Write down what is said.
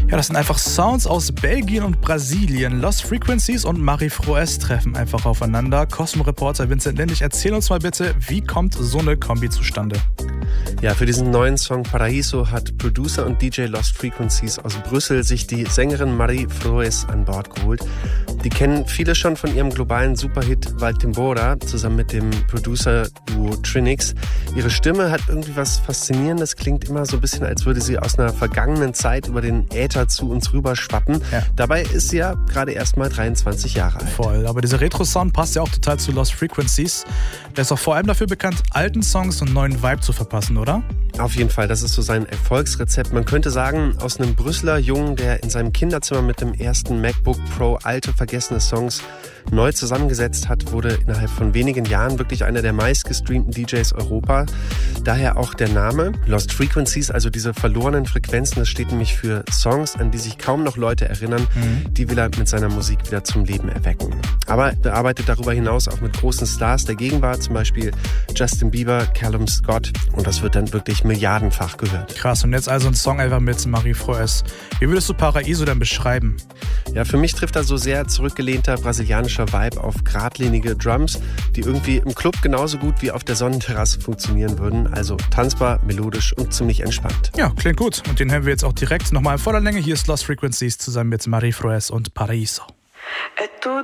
Ja, das sind einfach Sounds aus Belgien und Brasilien. Lost Frequencies und Marie Froes treffen einfach aufeinander. Cosmo-Reporter Vincent Lindig, erzähl uns mal bitte, wie kommt so eine Kombi zustande? Ja, für diesen neuen Song Paraíso hat Producer und DJ Lost Frequencies aus Brüssel sich die Sängerin Marie Froes an Bord geholt. Die kennen viele schon von ihrem globalen Superhit Valtimbora zusammen mit dem Producer-Duo Trinix. Ihre Stimme hat irgendwie was Faszinierendes, klingt immer so ein bisschen, als würde sie aus einer vergangenen Zeit über den Äther zu uns rüber schwappen. Ja. Dabei ist sie ja gerade erst mal 23 Jahre alt. Voll, aber dieser Retro-Sound passt ja auch total zu Lost Frequencies. Der ist auch vor allem dafür bekannt, alten Songs einen neuen Vibe zu verpassen, oder? Auf jeden Fall, das ist so sein Erfolgsrezept. Man könnte sagen, aus einem Brüsseler Jungen, der in seinem Kinderzimmer mit dem ersten MacBook Pro alte, vergessene Songs neu zusammengesetzt hat, wurde innerhalb von wenigen Jahren wirklich einer der meistgestreamten DJs Europa. Daher auch der Name Lost Frequencies, also diese verlorenen Frequenzen, das steht nämlich für Songs, an die sich kaum noch Leute erinnern, die will er mit seiner Musik wieder zum Leben erwecken. Aber er arbeitet darüber hinaus auch mit großen Stars der Gegenwart, zum Beispiel Justin Bieber, Callum Scott, und das wird dann wirklich milliardenfach gehört. Krass, und jetzt also ein Song einfach mit Marie Froes. Wie würdest du Paraíso denn beschreiben? Ja, für mich trifft da so sehr zurückgelehnter brasilianischer Vibe auf geradlinige Drums, die irgendwie im Club genauso gut wie auf der Sonnenterrasse funktionieren würden. Also tanzbar, melodisch und ziemlich entspannt. Ja, klingt gut. Und den hören wir jetzt auch direkt nochmal in voller Länge. Hier ist Lost Frequencies zusammen mit Marie Froes und Paraíso.